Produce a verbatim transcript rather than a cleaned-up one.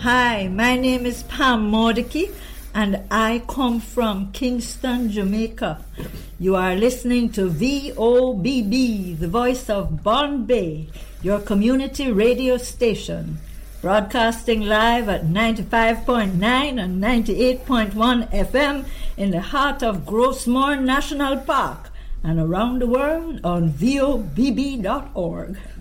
Hi, my name is Pam Mordecai, and I come from Kingston, Jamaica. You are listening to V O B B, the voice of Bond Bay, your community radio station, broadcasting live at ninety-five point nine and ninety-eight point one F M in the heart of Grossmore National Park and around the world on V O B B dot org.